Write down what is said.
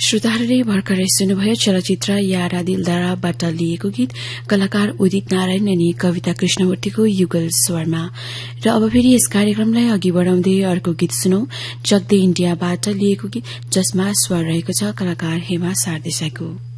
श्रोताहरूले भर्खरै सुन्नुभयो चलचित्र यारा दिलदाराबाट लिएको गीत कलाकार उदित नारायण अनि कविता कृष्णमूर्तिको युगल स्वरमा। र अब फेरि यस कार्यक्रमलाई अघि बढ़ाउँदै अर्को गीत सुनौ चक दे इण्डियाबाट लिएको गीत जसमा स्वर रहेको छ कलाकार हेमा सारदेसाईको।